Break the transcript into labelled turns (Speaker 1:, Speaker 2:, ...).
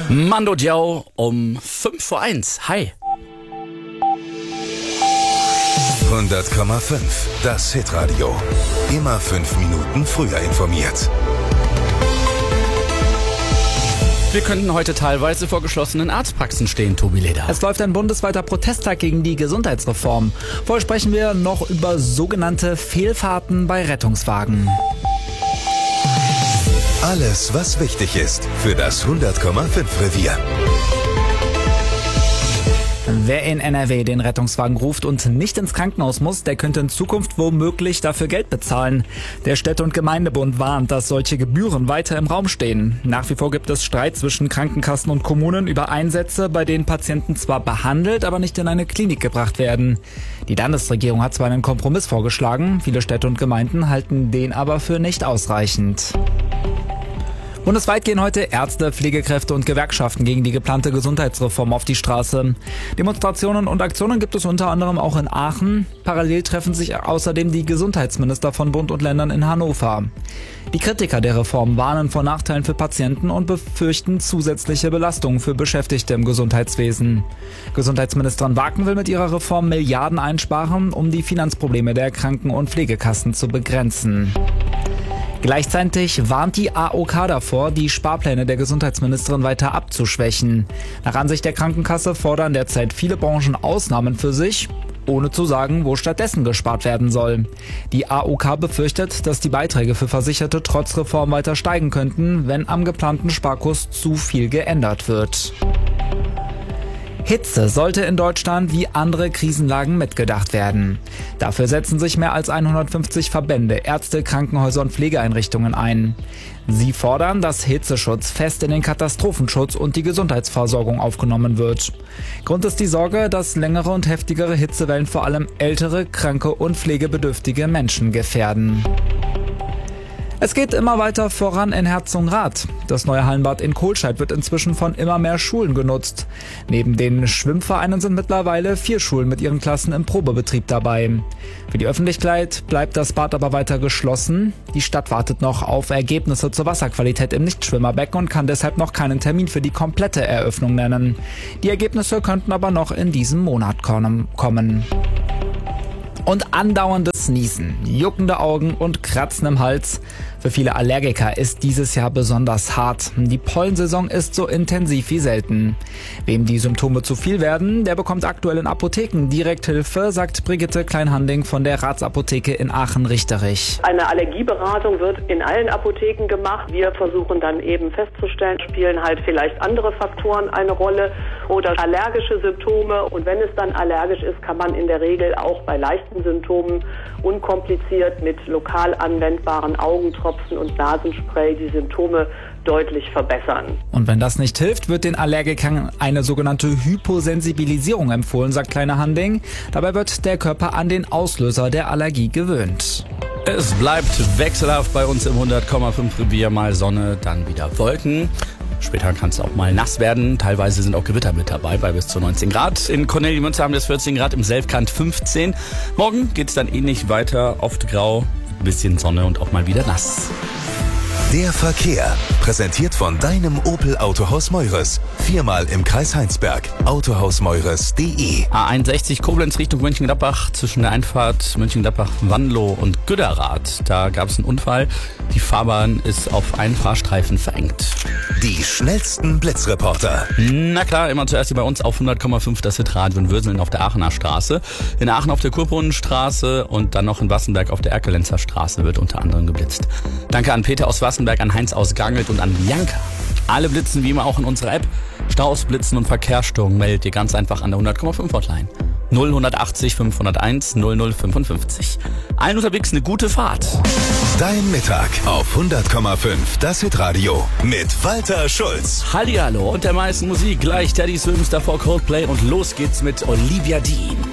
Speaker 1: Mando Diao um 5:01. Hi.
Speaker 2: 100,5. Das Hitradio. Immer 5 Minuten früher informiert.
Speaker 1: Wir könnten heute teilweise vor geschlossenen Arztpraxen stehen, Tobi Leder.
Speaker 3: Es läuft ein bundesweiter Protesttag gegen die Gesundheitsreform. Vorher sprechen wir noch über sogenannte Fehlfahrten bei Rettungswagen.
Speaker 2: Alles, was wichtig ist für das 100,5 Revier.
Speaker 3: Wer in NRW den Rettungswagen ruft und nicht ins Krankenhaus muss, der könnte in Zukunft womöglich dafür Geld bezahlen. Der Städte- und Gemeindebund warnt, dass solche Gebühren weiter im Raum stehen. Nach wie vor gibt es Streit zwischen Krankenkassen und Kommunen über Einsätze, bei denen Patienten zwar behandelt, aber nicht in eine Klinik gebracht werden. Die Landesregierung hat zwar einen Kompromiss vorgeschlagen, viele Städte und Gemeinden halten den aber für nicht ausreichend. Bundesweit gehen heute Ärzte, Pflegekräfte und Gewerkschaften gegen die geplante Gesundheitsreform auf die Straße. Demonstrationen und Aktionen gibt es unter anderem auch in Aachen. Parallel treffen sich außerdem die Gesundheitsminister von Bund und Ländern in Hannover. Die Kritiker der Reform warnen vor Nachteilen für Patienten und befürchten zusätzliche Belastungen für Beschäftigte im Gesundheitswesen. Gesundheitsministerin Waken will mit ihrer Reform Milliarden einsparen, um die Finanzprobleme der Kranken- und Pflegekassen zu begrenzen. Gleichzeitig warnt die AOK davor, die Sparpläne der Gesundheitsministerin weiter abzuschwächen. Nach Ansicht der Krankenkasse fordern derzeit viele Branchen Ausnahmen für sich, ohne zu sagen, wo stattdessen gespart werden soll. Die AOK befürchtet, dass die Beiträge für Versicherte trotz Reform weiter steigen könnten, wenn am geplanten Sparkurs zu viel geändert wird. Hitze sollte in Deutschland wie andere Krisenlagen mitgedacht werden. Dafür setzen sich mehr als 150 Verbände, Ärzte, Krankenhäuser und Pflegeeinrichtungen ein. Sie fordern, dass Hitzeschutz fest in den Katastrophenschutz und die Gesundheitsversorgung aufgenommen wird. Grund ist die Sorge, dass längere und heftigere Hitzewellen vor allem ältere, kranke und pflegebedürftige Menschen gefährden. Es geht immer weiter voran in Herzogenrath. Das neue Hallenbad in Kohlscheid wird inzwischen von immer mehr Schulen genutzt. Neben den Schwimmvereinen sind mittlerweile 4 Schulen mit ihren Klassen im Probebetrieb dabei. Für die Öffentlichkeit bleibt das Bad aber weiter geschlossen. Die Stadt wartet noch auf Ergebnisse zur Wasserqualität im Nichtschwimmerbecken und kann deshalb noch keinen Termin für die komplette Eröffnung nennen. Die Ergebnisse könnten aber noch in diesem Monat kommen. Und andauerndes Niesen, juckende Augen und Kratzen im Hals. Für viele Allergiker ist dieses Jahr besonders hart. Die Pollensaison ist so intensiv wie selten. Wem die Symptome zu viel werden, der bekommt aktuell in Apotheken Direkthilfe, sagt Brigitte Kleinhanding von der Ratsapotheke in Aachen-Richterich.
Speaker 4: Eine Allergieberatung wird in allen Apotheken gemacht. Wir versuchen dann eben festzustellen, spielen halt vielleicht andere Faktoren eine Rolle oder allergische Symptome. Und wenn es dann allergisch ist, kann man in der Regel auch bei leichten Symptomen unkompliziert mit lokal anwendbaren Augentropfen und Nasenspray die Symptome deutlich verbessern.
Speaker 3: Und wenn das nicht hilft, wird den Allergikern eine sogenannte Hyposensibilisierung empfohlen, sagt Kleinhanding. Dabei wird der Körper an den Auslöser der Allergie gewöhnt.
Speaker 1: Es bleibt wechselhaft bei uns im 100,5 Revier. Mal Sonne, dann wieder Wolken. Später kann es auch mal nass werden. Teilweise sind auch Gewitter mit dabei, bei bis zu 19 Grad. In Cornelimünster haben wir es 14 Grad, im Selfkant 15. Morgen geht es dann ähnlich weiter, oft grau, ein bisschen Sonne und auch mal wieder nass.
Speaker 2: Der Verkehr, präsentiert von deinem Opel Autohaus Meures. 4-mal im Kreis Heinsberg. Autohausmeures.de.
Speaker 1: A61 Koblenz Richtung Mönchengladbach zwischen der Einfahrt Mönchengladbach-Wanlo und Güderath. Da gab es einen Unfall. Die Fahrbahn ist auf einen Fahrstreifen verengt.
Speaker 2: Die schnellsten Blitzreporter.
Speaker 1: Na klar, immer zuerst hier bei uns auf 100,5 das Hitradio in Würseln auf der Aachener Straße. In Aachen auf der Kurbrunenstraße und dann noch in Wassenberg auf der Erkelenzer Straße wird unter anderem geblitzt. Danke an Peter aus Wassenberg, an Heinz aus Gangelt und an Bianca. Alle blitzen wie immer auch in unserer App. Staus, Blitzen und Verkehrsstörungen meldet ihr ganz einfach an der 100,5 Hotline. 0180 501 0055. Allen unterwegs eine gute Fahrt.
Speaker 2: Dein Mittag auf 100,5 das Hitradio mit Walter Schulz.
Speaker 1: Hallihallo und der meisten Musik. Gleich Teddy Swims, davor Coldplay und los geht's mit Olivia Dean.